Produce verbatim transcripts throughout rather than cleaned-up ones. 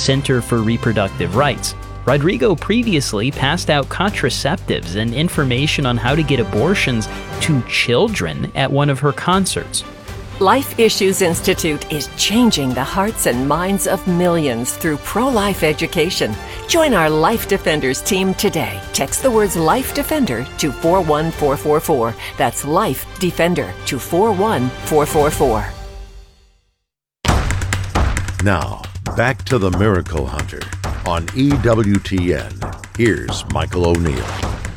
Center for Reproductive Rights. Rodrigo previously passed out contraceptives and information on how to get abortions to children at one of her concerts. Life Issues Institute is changing the hearts and minds of millions through pro-life education. Join our Life Defenders team today. Text the words Life Defender to four one four four four. That's Life Defender to four one four four four. Now, back to the Miracle Hunter on E W T N. Here's Michael O'Neill.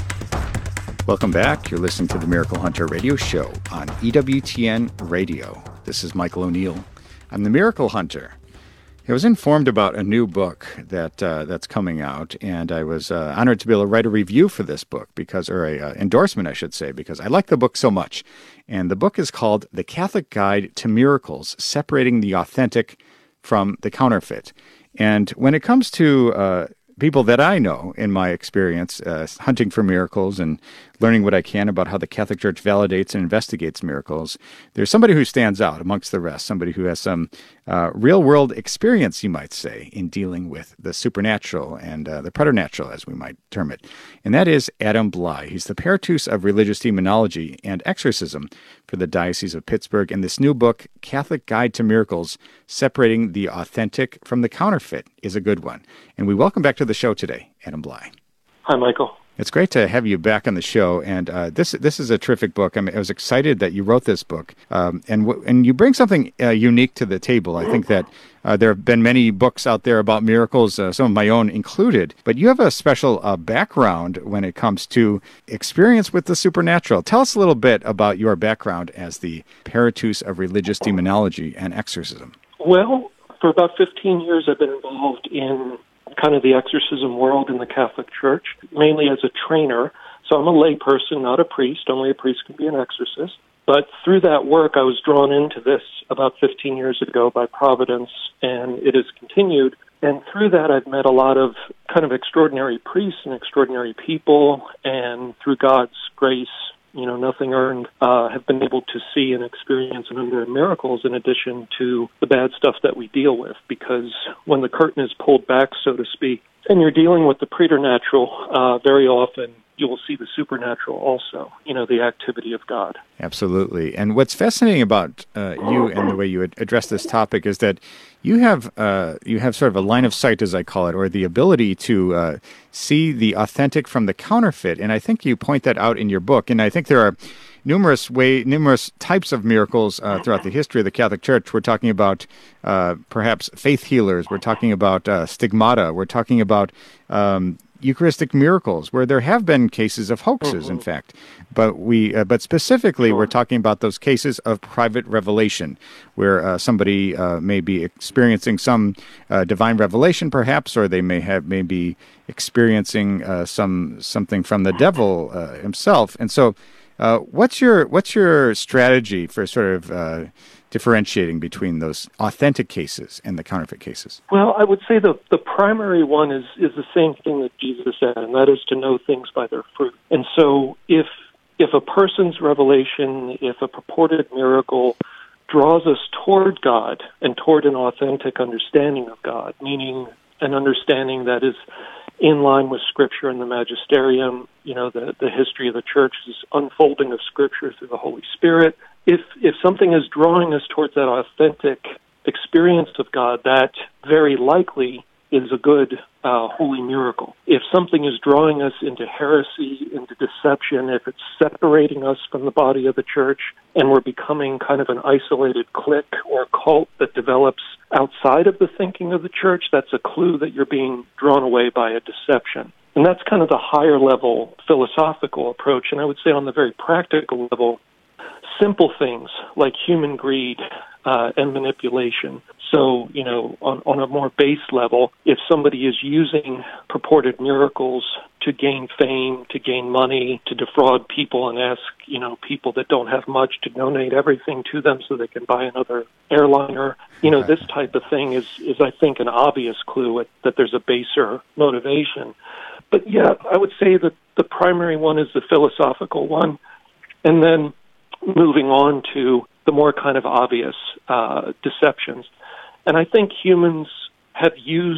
Welcome back. You're listening to the Miracle Hunter radio show on E W T N Radio. This is Michael O'Neill. I'm the Miracle Hunter. I was informed about a new book that uh, that's coming out, and I was uh, honored to be able to write a review for this book, because, or a uh, endorsement, I should say, because I like the book so much. And the book is called The Catholic Guide to Miracles: Separating the Authentic from the Counterfeit. And when it comes to uh, people that I know, in my experience, uh, hunting for miracles and learning what I can about how the Catholic Church validates and investigates miracles, there's somebody who stands out amongst the rest, somebody who has some uh, real-world experience, you might say, in dealing with the supernatural and uh, the preternatural, as we might term it. And that is Adam Blai. He's the Paratus of Religious Demonology and Exorcism for the Diocese of Pittsburgh. And this new book, Catholic Guide to Miracles: Separating the Authentic from the Counterfeit, is a good one. And we welcome back to the show today, Adam Blai. Hi, Michael. It's great to have you back on the show, and uh, this this is a terrific book. I mean, I was excited that you wrote this book, um, and w- and you bring something uh, unique to the table. I think that uh, there have been many books out there about miracles, uh, some of my own included, but you have a special uh, background when it comes to experience with the supernatural. Tell us a little bit about your background as the Paratus of Religious Demonology and Exorcism. Well, for about fifteen years, I've been involved in kind of the exorcism world in the Catholic Church, mainly as a trainer. So I'm a lay person, not a priest. Only a priest can be an exorcist. But through that work, I was drawn into this about fifteen years ago by Providence, and it has continued. And through that, I've met a lot of kind of extraordinary priests and extraordinary people, and through God's grace, you know, nothing earned, uh, have been able to see and experience a number of miracles in addition to the bad stuff that we deal with. Because when the curtain is pulled back, so to speak, and you're dealing with the preternatural, uh, very often you will see the supernatural also, you know, the activity of God. Absolutely. And what's fascinating about uh, you and the way you address this topic is that you have uh, you have sort of a line of sight, as I call it, or the ability to uh, see the authentic from the counterfeit. And I think you point that out in your book. And I think there are numerous way, numerous types of miracles uh, throughout the history of the Catholic Church. We're talking about uh, perhaps faith healers. We're talking about uh, stigmata. We're talking about um, Eucharistic miracles, where there have been cases of hoaxes, mm-hmm. in fact. But we, uh, but specifically, sure. we're talking about those cases of private revelation, where uh, somebody uh, may be experiencing some uh, divine revelation, perhaps, or they may have may be experiencing uh, some something from the devil uh, himself. And so, uh, what's your what's your strategy for sort of uh, differentiating between those authentic cases and the counterfeit cases? Well, I would say the, the primary one is, is the same thing that Jesus said, and that is to know things by their fruit. And so if if a person's revelation, if a purported miracle draws us toward God and toward an authentic understanding of God, meaning an understanding that is in line with Scripture and the Magisterium, you know, the, the history of the Church's unfolding of Scripture through the Holy Spirit, If if something is drawing us towards that authentic experience of God, that very likely is a good uh, holy miracle. If something is drawing us into heresy, into deception, if it's separating us from the body of the Church and we're becoming kind of an isolated clique or cult that develops outside of the thinking of the Church, that's a clue that you're being drawn away by a deception. And that's kind of the higher level philosophical approach. And I would say on the very practical level, simple things like human greed uh, and manipulation. So, you know, on, on a more base level, if somebody is using purported miracles to gain fame, to gain money, to defraud people and ask, you know, people that don't have much to donate everything to them so they can buy another airliner, you know, this type of thing is, is I think, an obvious clue that there's a baser motivation. But, yeah, I would say that the primary one is the philosophical one. And then moving on to the more kind of obvious uh, deceptions. And I think humans have used